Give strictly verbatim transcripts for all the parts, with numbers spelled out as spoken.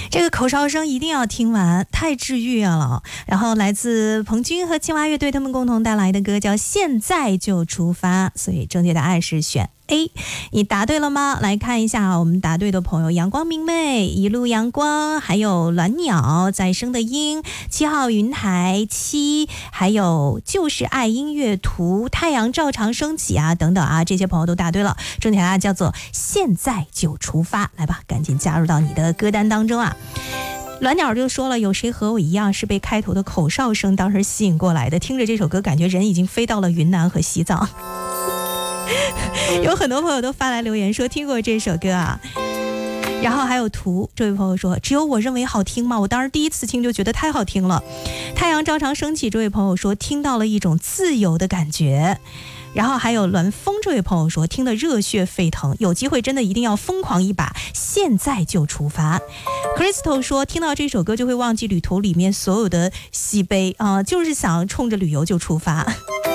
这个口哨声一定要听完，太治愈了。然后来自彭军和青蛙乐队他们共同带来的歌叫《现在就出发》，所以正确答案是选A。 你答对了吗？来看一下我们答对的朋友：阳光明媚、一路阳光，还有鸾鸟、再生的鹰、七号云台七，还有就是爱音乐图、太阳照常升起啊等等啊，这些朋友都答对了。正确答案叫做现在就出发。来吧，赶紧加入到你的歌单当中啊。鸾鸟就说了，有谁和我一样是被开头的口哨声当时吸引过来的，听着这首歌感觉人已经飞到了云南和西藏。有很多朋友都发来留言说听过这首歌啊。然后还有图，这位朋友说只有我认为好听吗？我当时第一次听就觉得太好听了。太阳照常升起，这位朋友说听到了一种自由的感觉。然后还有栾风，这位朋友说听得热血沸腾，有机会真的一定要疯狂一把，现在就出发。 Crystal 说听到这首歌就会忘记旅途里面所有的喜悲啊、呃，就是想冲着旅游就出发。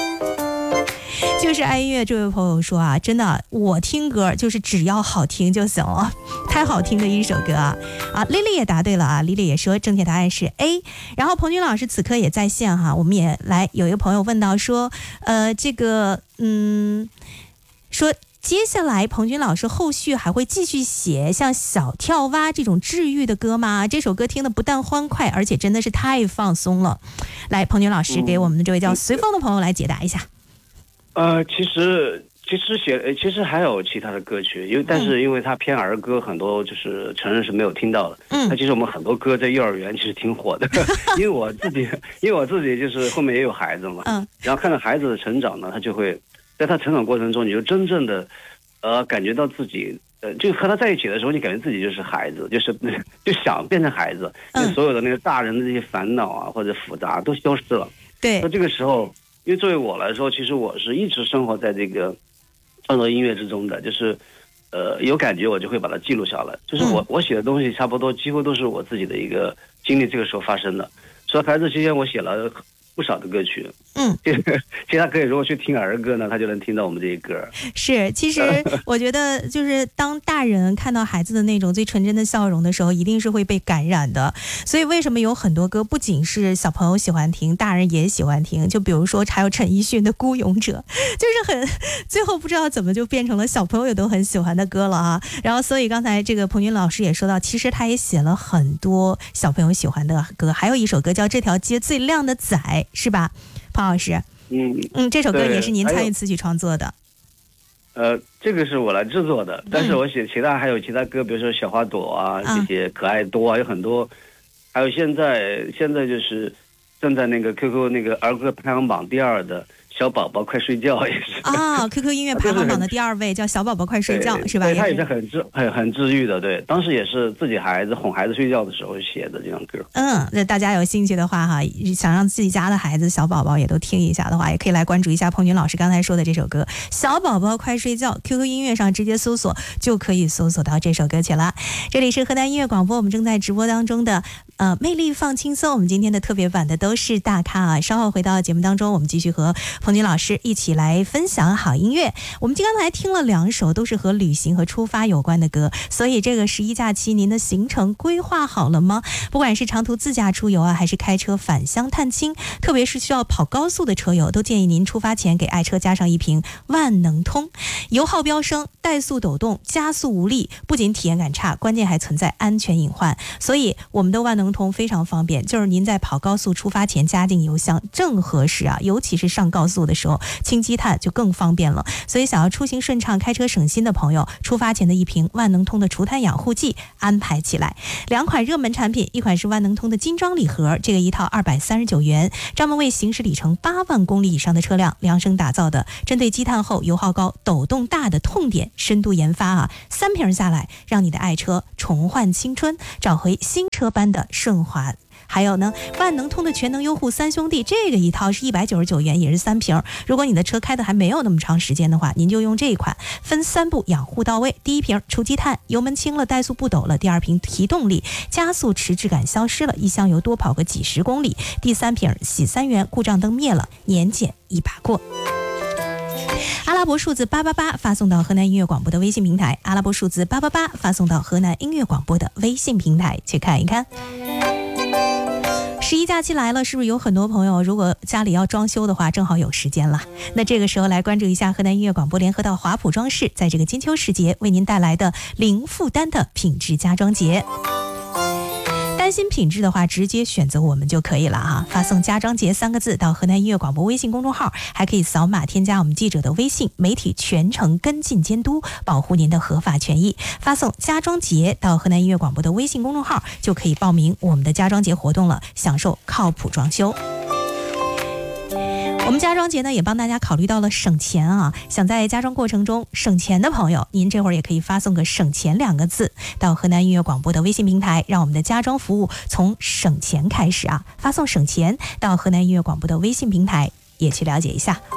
就是爱音乐，这位朋友说啊，真的我听歌就是只要好听就行了，太好听的一首歌啊。啊 Lily 也答对了啊 Lily 也说正确答案是 A。 然后彭军老师此刻也在线哈，我们也来有一个朋友问到说呃这个嗯说接下来彭军老师后续还会继续写像小跳蛙这种治愈的歌吗？这首歌听得不但欢快，而且真的是太放松了。来，彭军老师给我们的这位叫随风的朋友来解答一下。 呃，其实其实写其实还有其他的歌曲，因为但是因为它偏儿歌，很多就是成人是没有听到的。嗯，那其实我们很多歌在幼儿园其实挺火的，因为我自己因为我自己就是后面也有孩子嘛，嗯，然后看到孩子的成长呢，他就会在他成长过程中，你就真正的呃感觉到自己呃就和他在一起的时候，你感觉自己就是孩子，就是就想变成孩子，因为所有的那个大人的这些烦恼啊或者复杂都消失了。 对， 那这个时候。因为作为我来说，其实我是一直生活在这个创作音乐之中的，就是呃有感觉我就会把它记录下来，就是我我写的东西差不多几乎都是我自己的一个经历，这个时候发生的。所以孩子期间我写了不少的歌曲，嗯，其实他可以如果去听儿歌呢，他就能听到我们这些歌。是，其实我觉得就是当大人看到孩子的那种最纯真的笑容的时候，一定是会被感染的。所以为什么有很多歌不仅是小朋友喜欢听，大人也喜欢听？就比如说还有陈奕迅的《孤勇者》，就是很最后不知道怎么就变成了小朋友也都很喜欢的歌了啊。然后所以刚才这个彭军老师也说到，其实他也写了很多小朋友喜欢的歌，还有一首歌叫《这条街最靓的仔》。是吧，庞老师？嗯嗯，这首歌也是您参与词曲创作的。呃，这个是我来制作的，但是我写其他还有其他歌，比如说小花朵啊，这些可爱多啊，有很多。还有现在现在就是正在那个 Q Q 那个儿歌排行榜第二的小宝宝快睡觉也是啊 ，Q Q 音乐排行榜的第二位叫小宝宝快睡觉是吧？对，他也是很治很很治愈的。对，当时也是自己孩子哄孩子睡觉的时候写的这张歌。嗯，那大家有兴趣的话哈，想让自己家的孩子小宝宝也都听一下的话，也可以来关注一下彭军老师刚才说的这首歌《小宝宝快睡觉》。Q Q 音乐上直接搜索就可以搜索到这首歌曲了。这里是河南音乐广播，我们正在直播当中的呃魅力放轻松，我们今天的特别版的都是大咖啊。稍后回到节目当中，我们继续和彭军老师一起来分享好音乐。我们刚才听了两首都是和旅行和出发有关的歌，所以这个十一假期您的行程规划好了吗？不管是长途自驾出游啊，还是开车返乡探亲，特别是需要跑高速的车友，都建议您出发前给爱车加上一瓶万能通。油耗飙升，怠速抖动，加速无力，不仅体验感差，关键还存在安全隐患。所以我们的万能通非常方便，就是您在跑高速出发前加进油箱正合适啊，尤其是上高速的时候清积碳就更方便了。所以想要出行顺畅开车省心的朋友，出发前的一瓶万能通的除碳养护剂安排起来。两款热门产品，一款是万能通的精装礼盒，这个一套二百三十九元，专门为行驶里程八万公里以上的车辆量身打造的，针对积碳后油耗高抖动大的痛点深度研发啊，三瓶下来让你的爱车重焕青春，找回新车般的顺滑。还有呢，万能通的全能优护三兄弟，这个一套是一百九十九元，也是三瓶。如果你的车开的还没有那么长时间的话，您就用这一款，分三步养护到位。第一瓶除积碳，油门轻了，怠速不抖了；第二瓶提动力，加速迟滞感消失了，一箱油多跑个几十公里；第三瓶洗三元，故障灯灭了，年检一把过。 阿拉伯数字八八八发送到河南音乐广播的微信平台，阿拉伯数字八八八发送到河南音乐广播的微信平台去看一看。十一假期来了，是不是有很多朋友如果家里要装修的话，正好有时间了？那这个时候来关注一下河南音乐广播联合到华普装饰，在这个金秋时节为您带来的零负担的品质家装节。担心品质的话，直接选择我们就可以了哈。发送家装节三个字到河南音乐广播微信公众号，还可以扫码添加我们记者的微信，媒体全程跟进监督，保护您的合法权益。发送家装节到河南音乐广播的微信公众号，就可以报名我们的家装节活动了，享受靠谱装修。我们家装节呢也帮大家考虑到了省钱啊，想在家装过程中省钱的朋友，您这会儿也可以发送个省钱两个字到河南音乐广播的微信平台，让我们的家装服务从省钱开始啊，发送省钱到河南音乐广播的微信平台，也去了解一下。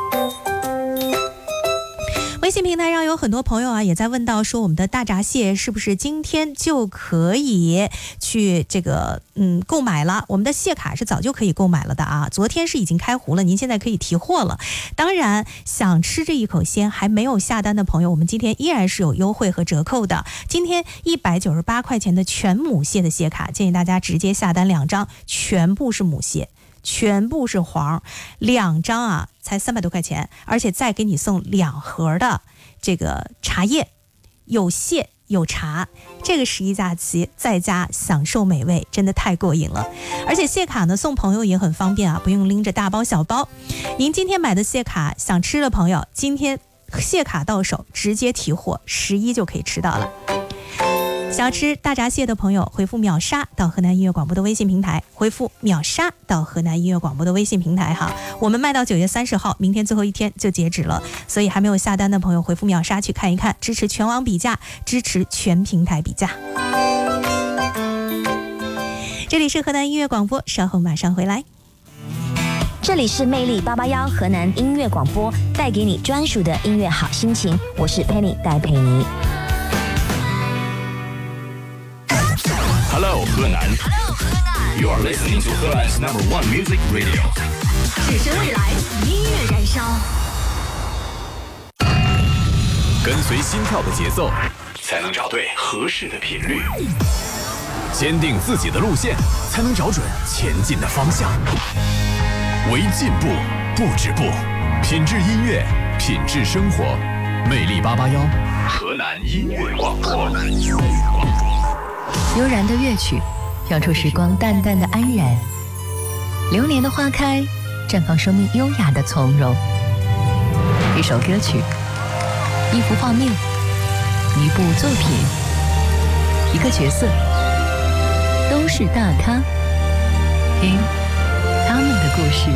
微信平台上有很多朋友啊，也在问到说我们的大闸蟹是不是今天就可以去这个嗯购买了？我们的蟹卡是早就可以购买了的啊，昨天是已经开壶了，您现在可以提货了。当然，想吃这一口鲜还没有下单的朋友，我们今天依然是有优惠和折扣的。今天一百九十八块钱的全母蟹的蟹卡，建议大家直接下单两张，全部是母蟹。全部是黄，两张啊才三百多块钱，而且再给你送两盒的这个茶叶，有蟹有茶，这个十一假期在家享受美味，真的太过瘾了。而且蟹卡呢送朋友也很方便啊，不用拎着大包小包。您今天买的蟹卡，想吃的朋友，今天蟹卡到手直接提货，十一就可以吃到了。想要吃大闸蟹的朋友，回复秒杀到河南音乐广播的微信平台，回复秒杀到河南音乐广播的微信平台哈。我们卖到九月三十号，明天最后一天就截止了，所以还没有下单的朋友，回复秒杀去看一看，支持全网比价，支持全平台比价。这里是河南音乐广播，稍后马上回来。 这里是魅力八八幺河南音乐广播，带给你专属的音乐好心情，我是 Penny 戴佩妮。 Hello， 河南。Hello， 河南。You are listening to 河南 number one music radio。 只身未来，音乐燃烧。 跟随心跳的节奏，才能找对合适的频率。坚定自己的路线，才能找准前进的方向。为进步不止步，品质音乐，品质生活。魅力八八幺，河南音乐广播。 悠然的乐曲，让出时光淡淡的安然。流年的花开，绽放生命优雅的从容。一首歌曲，一幅画面，一部作品，一个角色，都是大咖。听他们的故事。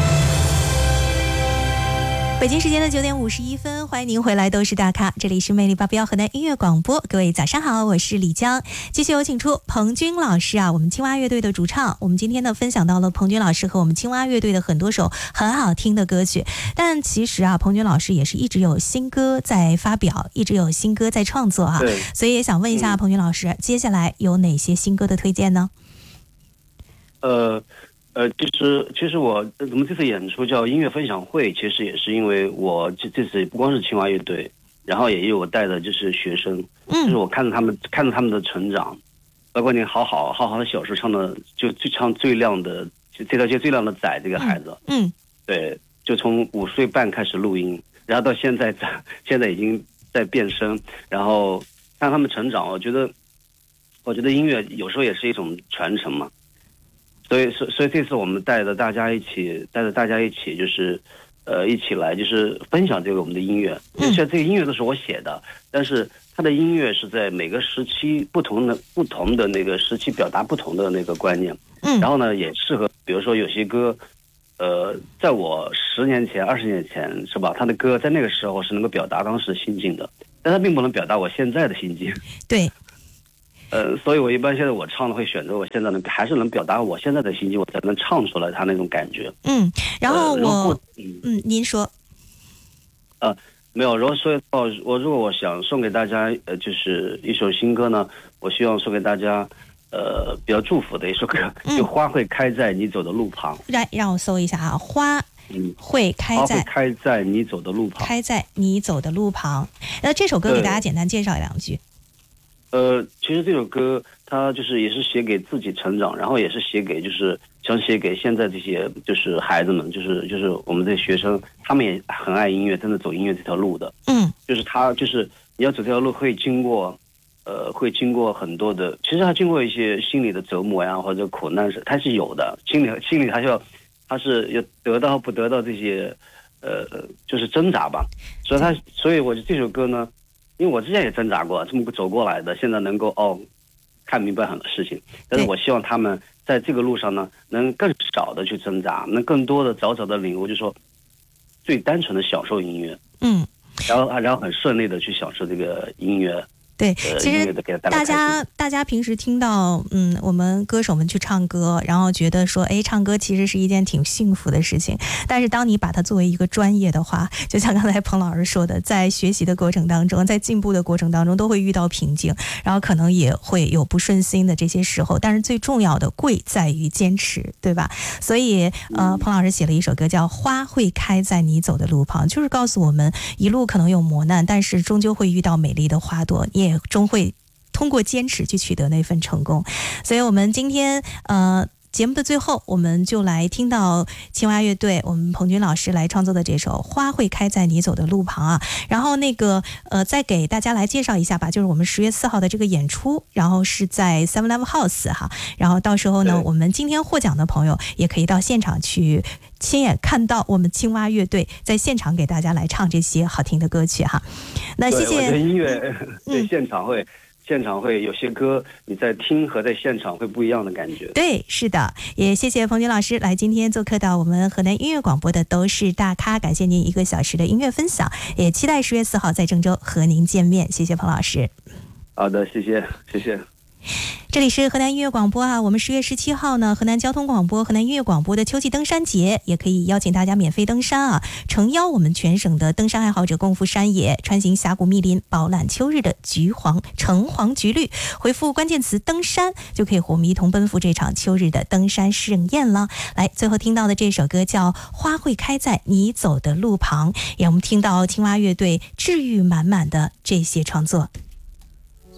北京时间的九点五十一分，欢迎您回来，都是大咖，这里是魅力八八幺河南音乐广播，各位早上好，我是李江，继续有请出彭军老师啊，我们青蛙乐队的主唱。我们今天呢分享到了彭军老师和我们青蛙乐队的很多首很好听的歌曲，但其实啊，彭军老师也是一直有新歌在发表，一直有新歌在创作啊，所以也想问一下彭军老师，嗯、接下来有哪些新歌的推荐呢？ 呃。呃，其实其实我我们这次演出叫音乐分享会，其实也是因为我这这次不光是青蛙乐队，然后也有我带的就是学生，嗯，就是我看着他们看着他们的成长，包括你好好好好的小时候唱的就最唱最亮的这条街最亮的仔这个孩子，嗯，嗯对，就从五岁半开始录音，然后到现在在现在已经在变声，然后看他们成长，我觉得我觉得音乐有时候也是一种传承嘛。所以，所以这次我们带着大家一起，带着大家一起，就是，呃，一起来，就是分享这个我们的音乐。而且这个音乐都是我写的，但是它的音乐是在每个时期不同的、不同的那个时期表达不同的那个观念。嗯。然后呢，也适合，比如说有些歌，呃，在我十年前、二十年前，是吧？他的歌在那个时候是能够表达当时心境的，但他并不能表达我现在的心境。对。呃，所以我一般现在我唱的会选择我现在能还是能表达我现在的心情，我才能唱出来他那种感觉。嗯， 然后我，呃、嗯, 嗯，您说， 呃，没有，如果说哦，我如果我想送给大家，呃，就是一首新歌呢，我希望送给大家，呃，比较祝福的一首歌，嗯、就花会开在你走的路旁。 让让我搜一下啊，花嗯， 会开在花会开在你走的路旁， 开在你走的路旁。那这首歌给大家简单介绍两句。 呃，其实这首歌它就是也是写给自己成长，然后也是写给就是想写给现在这些就是孩子们，就是就是我们这些学生，他们也很爱音乐，真的走音乐这条路的。 嗯， 就是他就是你要走这条路会经过，呃，会经过很多的，其实他经过一些心理的折磨呀或者苦难是，他是有的，心里心里他就要他是要得到不得到这些，呃，就是挣扎吧。所以他所以我这首歌呢。因为我之前也挣扎过，这么走过来的，现在能够哦看明白很多事情，但是我希望他们在这个路上呢，能更少的去挣扎，能更多的早早的领悟，就是说最单纯的享受音乐， 嗯， 然后然后很顺利的去享受这个音乐。 对，其实大家大家平时听到嗯我们歌手们去唱歌，然后觉得说哎唱歌其实是一件挺幸福的事情，但是当你把它作为一个专业的话，就像刚才彭老师说的，在学习的过程当中，在进步的过程当中都会遇到瓶颈，然后可能也会有不顺心的这些时候，但是最重要的贵在于坚持，对吧？所以呃彭老师写了一首歌叫《花会开在你走的路旁》，就是告诉我们一路可能有磨难，但是终究会遇到美丽的花朵，你也终会通过坚持去取得那份成功。所以我们今天呃节目的最后，我们就来听到青蛙乐队我们彭军老师来创作的这首《花会开在你走的路旁》啊。然后那个呃再给大家来介绍一下吧，就是我们十月四号的这个演出，然后是在 Seven Live House 哈，然后到时候呢我们今天获奖的朋友也可以到现场去亲眼看到我们青蛙乐队在现场给大家来唱这些好听的歌曲哈。那谢谢。 我觉得音乐对现场会、嗯现场会有些歌你在听和在现场会不一样的感觉。 对，是的，也谢谢彭军老师来今天做客到我们河南音乐广播的都是大咖，感谢您一个小时的音乐分享，也期待十月四号在郑州和您见面。谢谢彭老师。 好的，谢谢，谢谢。 这里是河南音乐广播啊，我们十月十七号呢，河南交通广播、河南音乐广播的秋季登山节，也可以邀请大家免费登山啊，诚邀我们全省的登山爱好者共赴山野，穿行峡谷密林，饱览秋日的橘黄、橙黄、橘绿。回复关键词登山，就可以和我们一同奔赴这场秋日的登山盛宴了。来，最后听到的这首歌叫《花会开在你走的路旁》，也我们听到青蛙乐队治愈满满的这些创作。